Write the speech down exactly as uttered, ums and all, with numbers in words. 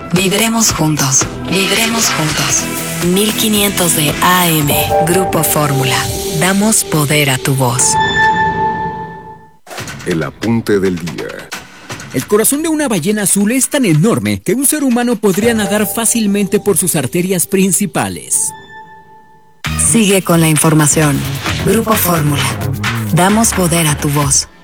Viviremos juntos, viviremos juntos. mil quinientos de A M, Grupo Fórmula. Damos poder a tu voz. El apunte del día. El corazón de una ballena azul es tan enorme que un ser humano podría nadar fácilmente por sus arterias principales. Sigue con la información. Grupo Fórmula. Damos poder a tu voz.